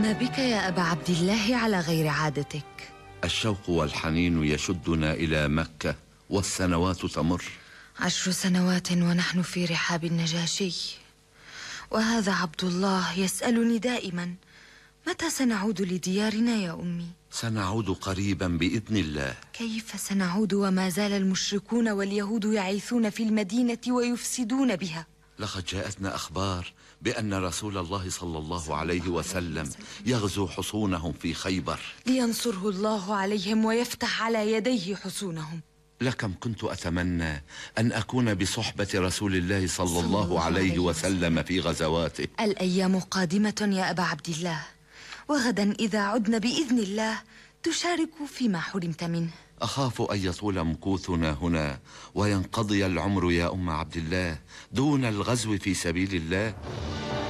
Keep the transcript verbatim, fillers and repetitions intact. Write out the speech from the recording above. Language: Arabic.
ما بك يا أبا عبد الله على غير عادتك؟ الشوق والحنين يشدنا إلى مكة والسنوات تمر. عشر سنوات ونحن في رحاب النجاشي، وهذا عبد الله يسألني دائما متى سنعود لديارنا يا أمي؟ سنعود قريبا بإذن الله. كيف سنعود وما زال المشركون واليهود يعيثون في المدينة ويفسدون بها؟ لقد جاءتنا أخبار بأن رسول الله صلى الله عليه وسلم يغزو حصونهم في خيبر لينصره الله عليهم ويفتح على يديه حصونهم. لكم كنت أتمنى أن أكون بصحبة رسول الله صلى الله عليه وسلم في غزواته. الأيام قادمة يا أبا عبد الله، وغدا إذا عدنا بإذن الله تشارك فيما حرمت منه. أخاف أن يطول مكوثنا هنا وينقضي العمر يا أم عبد الله دون الغزو في سبيل الله.